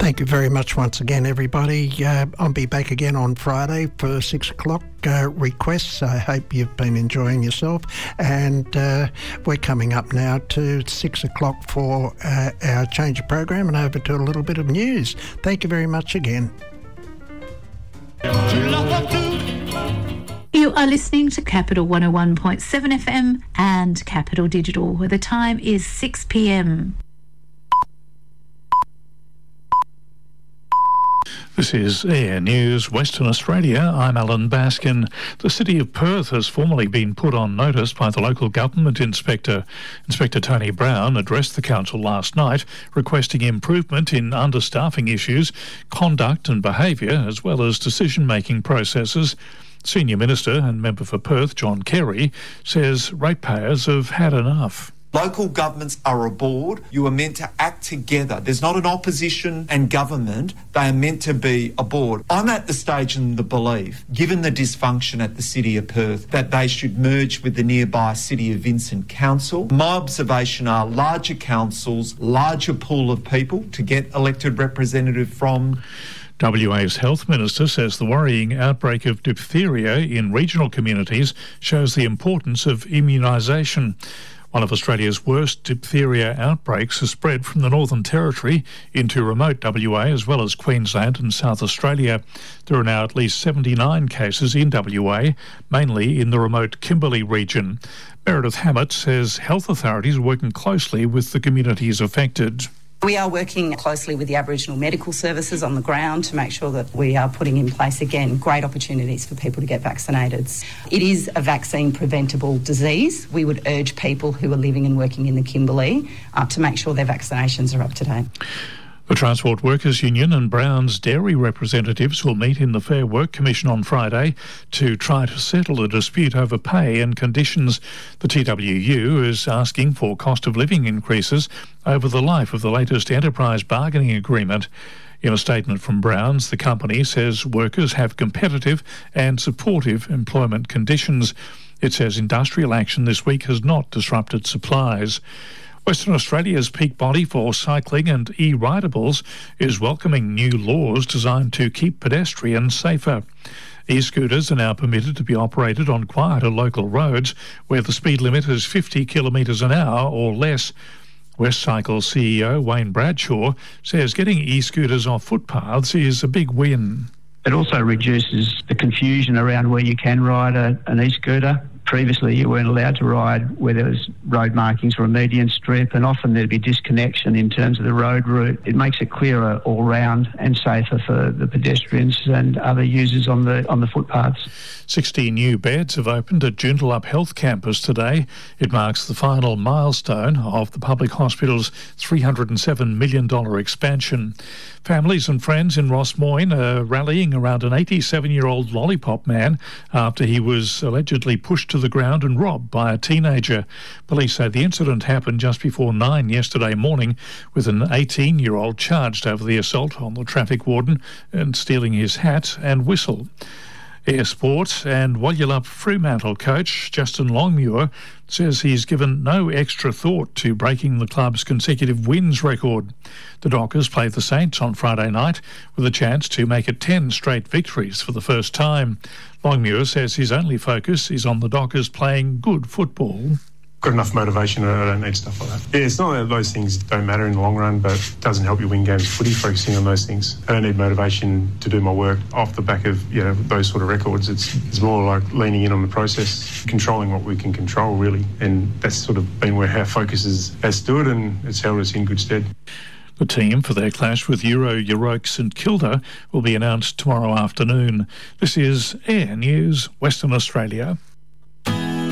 Thank you very much once again, everybody. I'll be back again on Friday for 6 o'clock requests. I hope you've been enjoying yourself. And we're coming up now to 6 o'clock for our change of program and over to a little bit of news. Thank you very much again. You are listening to Capital 101.7 FM and Capital Digital, where the time is 6 p.m. This is Air News Western Australia. I'm Alan Baskin. The City of Perth has formally been put on notice by the local government inspector. Inspector Tony Brown addressed the council last night, requesting improvement in understaffing issues, conduct and behaviour, as well as decision-making processes. Senior Minister and Member for Perth, John Kerry, says ratepayers have had enough. Local governments are a board. You are meant to act together. There's not an opposition and government. They are meant to be a board. I'm at the stage in the belief, given the dysfunction at the City of Perth, that they should merge with the nearby City of Vincent Council. My observation are larger councils, larger pool of people to get elected representative from. WA's Health Minister says the worrying outbreak of diphtheria in regional communities shows the importance of immunisation. One of Australia's worst diphtheria outbreaks has spread from the Northern Territory into remote WA as well as Queensland and South Australia. There are now at least 79 cases in WA, mainly in the remote Kimberley region. Meredith Hammett says health authorities are working closely with the communities affected. We are working closely with the Aboriginal medical services on the ground to make sure that we are putting in place, again, great opportunities for people to get vaccinated. It is a vaccine-preventable disease. We would urge people who are living and working in the Kimberley to make sure their vaccinations are up to date. The Transport Workers Union and Brown's dairy representatives will meet in the Fair Work Commission on Friday to try to settle a dispute over pay and conditions. The TWU is asking for cost of living increases over the life of the latest enterprise bargaining agreement. In a statement from Brown's, the company says workers have competitive and supportive employment conditions. It says industrial action this week has not disrupted supplies. Western Australia's peak body for cycling and e-ridables is welcoming new laws designed to keep pedestrians safer. E-scooters are now permitted to be operated on quieter local roads where the speed limit is 50 kilometres an hour or less. Westcycle CEO Wayne Bradshaw says getting e-scooters off footpaths is a big win. It also reduces the confusion around where you can ride an e-scooter. Previously, you weren't allowed to ride where there was road markings or a median strip, and often there'd be disconnection in terms of the road route. It makes it clearer all round and safer for the pedestrians and other users on the footpaths. 60 new beds have opened at Joondalup Health Campus today. It marks the final milestone of the public hospital's $307 million expansion. Families and friends in Ross Moyne are rallying around an 87-year-old lollipop man after he was allegedly pushed to the ground and robbed by a teenager. Police say the incident happened just before 9 yesterday morning, with an 18-year-old charged over the assault on the traffic warden and stealing his hat and whistle. Air Sport and Walyalup Fremantle coach Justin Longmuir says he's given no extra thought to breaking the club's consecutive wins record. The Dockers play the Saints on Friday night with a chance to make it 10 straight victories for the first time. Longmuir says his only focus is on the Dockers playing good football. Got enough motivation, I don't need stuff like that. Yeah, it's not that those things don't matter in the long run, but it doesn't help you win games of footy focusing on those things. I don't need motivation to do my work off the back of those sort of records. It's more like leaning in on the process, controlling what we can control, really. And that's sort of been where our focus has stood, and it's held us in good stead. The team for their clash with Euroke St Kilda will be announced tomorrow afternoon. This is Air News Western Australia.